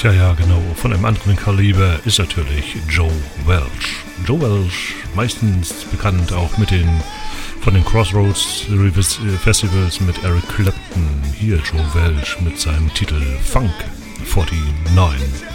Ja, genau. Von einem anderen Kaliber ist natürlich Joe Welch. Joe Welch, meistens bekannt auch von den Crossroads Festivals mit Eric Clapton. Hier Joe Welch mit seinem Titel Funk 49.